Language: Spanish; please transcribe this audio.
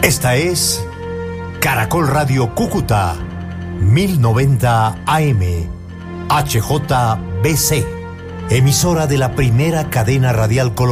Esta es Caracol Radio Cúcuta, 1090 AM, HJBC, emisora de la primera cadena radial colombiana.